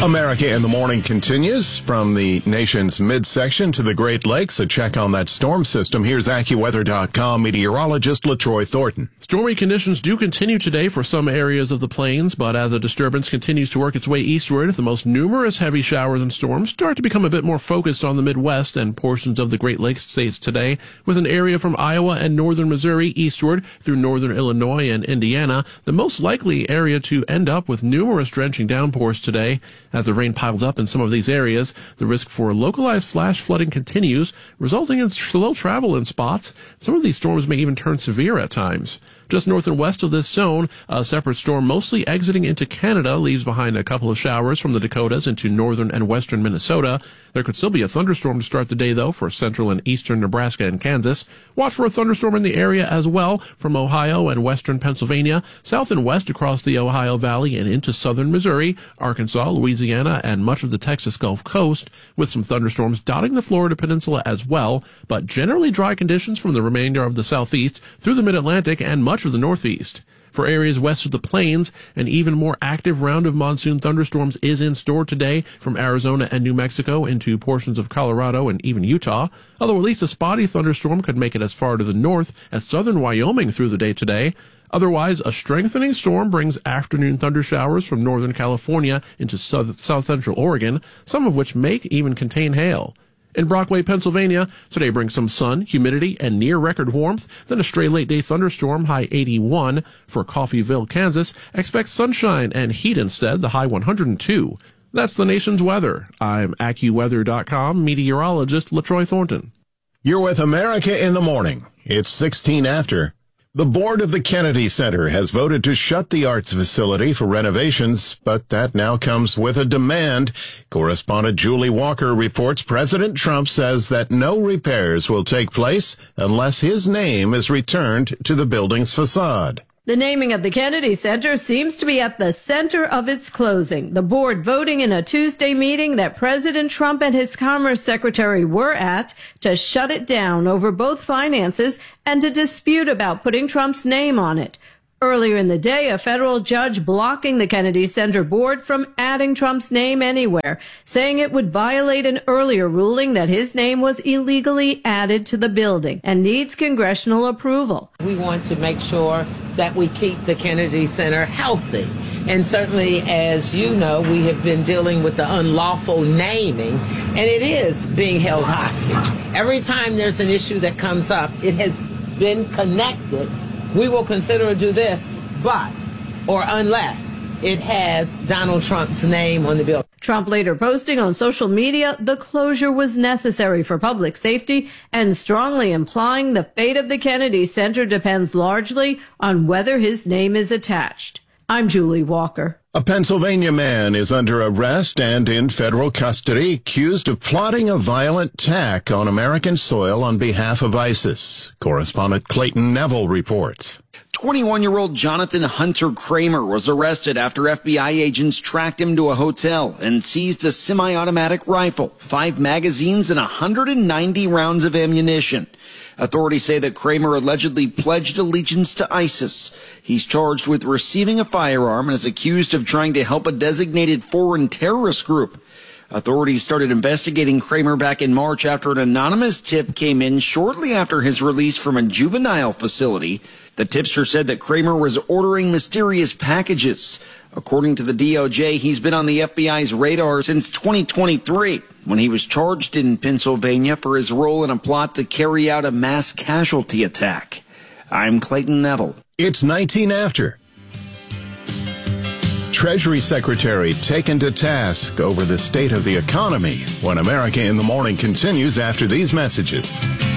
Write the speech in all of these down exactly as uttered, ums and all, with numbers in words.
America in the Morning continues. From the nation's midsection to the Great Lakes, a check on that storm system. Here's AccuWeather dot com meteorologist LaTroy Thornton. Stormy conditions do continue today for some areas of the plains, but as a disturbance continues to work its way eastward, the most numerous heavy showers and storms start to become a bit more focused on the Midwest and portions of the Great Lakes states today, with an area from Iowa and northern Missouri eastward through northern Illinois and Indiana, the most likely area to end up with numerous drenching downpours today. As the rain piles up in some of these areas, the risk for localized flash flooding continues, resulting in slow travel in spots. Some of these storms may even turn severe at times. Just north and west of this zone, a separate storm mostly exiting into Canada leaves behind a couple of showers from the Dakotas into northern and western Minnesota. There could still be a thunderstorm to start the day, though, for central and eastern Nebraska and Kansas. Watch for a thunderstorm in the area as well from Ohio and western Pennsylvania, south and west across the Ohio Valley and into southern Missouri, Arkansas, Louisiana, and much of the Texas Gulf Coast, with some thunderstorms dotting the Florida Peninsula as well, but generally dry conditions from the remainder of the southeast through the mid-Atlantic and much of the northeast. For areas west of the plains, an even more active round of monsoon thunderstorms is in store today from Arizona and New Mexico into portions of Colorado and even Utah, although at least a spotty thunderstorm could make it as far to the north as southern Wyoming through the day today. Otherwise, a strengthening storm brings afternoon thunder showers from northern California into south, south central Oregon, some of which may even contain hail. In Brockway, Pennsylvania, today brings some sun, humidity, and near-record warmth, then a stray late-day thunderstorm, high eighty-one. For Coffeyville, Kansas, expect sunshine and heat instead, the high one hundred two. That's the nation's weather. I'm AccuWeather dot com meteorologist LaTroy Thornton. You're with America in the Morning. It's sixteen after. The board of the Kennedy Center has voted to shut the arts facility for renovations, but that now comes with a demand. Correspondent Julie Walker reports President Trump says that no repairs will take place unless his name is returned to the building's facade. The naming of the Kennedy Center seems to be at the center of its closing. The board voting in a Tuesday meeting that President Trump and his Commerce Secretary were at to shut it down over both finances and a dispute about putting Trump's name on it. Earlier in the day, a federal judge blocking the Kennedy Center board from adding Trump's name anywhere, saying it would violate an earlier ruling that his name was illegally added to the building and needs congressional approval. We want to make sure that we keep the Kennedy Center healthy. And certainly, as you know, we have been dealing with the unlawful naming, and it is being held hostage. Every time there's an issue that comes up, it has been connected. We will consider to do this, but, or unless, it has Donald Trump's name on the bill. Trump later posting on social media the closure was necessary for public safety and strongly implying the fate of the Kennedy Center depends largely on whether his name is attached. I'm Julie Walker. A Pennsylvania man is under arrest and in federal custody, accused of plotting a violent attack on American soil on behalf of ISIS. Correspondent Clayton Neville reports. twenty-one-year-old Jonathan Hunter Kramer was arrested after F B I agents tracked him to a hotel and seized a semi-automatic rifle, five magazines, and one hundred ninety rounds of ammunition. Authorities say that Kramer allegedly pledged allegiance to ISIS. He's charged with receiving a firearm and is accused of trying to help a designated foreign terrorist group. Authorities started investigating Kramer back in March after an anonymous tip came in shortly after his release from a juvenile facility. The tipster said that Kramer was ordering mysterious packages. According to the D O J, he's been on the F B I's radar since twenty twenty-three, when he was charged in Pennsylvania for his role in a plot to carry out a mass casualty attack. I'm Clayton Neville. It's nineteen after. Treasury Secretary taken to task over the state of the economy when America in the Morning continues after these messages.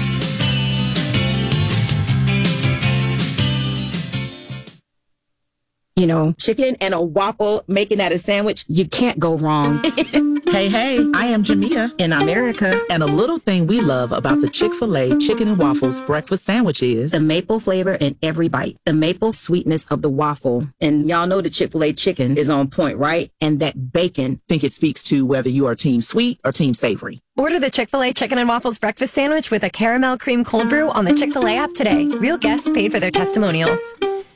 You know, chicken and a waffle, making that a sandwich, you can't go wrong. Hey, hey, I am Jamia in America, and a little thing we love about the Chick-fil-A Chicken and Waffles breakfast sandwich is the maple flavor in every bite, the maple sweetness of the waffle. And y'all know the Chick-fil-A chicken is on point, right? And that bacon. I think it speaks to whether you are team sweet or team savory. Order the Chick-fil-A Chicken and Waffles breakfast sandwich with a caramel cream cold brew on the Chick-fil-A app today. Real guests paid for their testimonials.